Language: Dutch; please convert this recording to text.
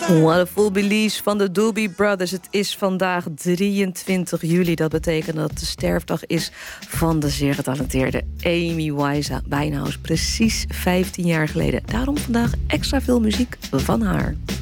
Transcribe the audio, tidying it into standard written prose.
Wonderful Beliefs van de Doobie Brothers. Het is vandaag 23 juli. Dat betekent dat het de sterfdag is van de zeer getalenteerde Amy Winehouse. Precies 15 jaar geleden. Daarom vandaag extra veel muziek van haar.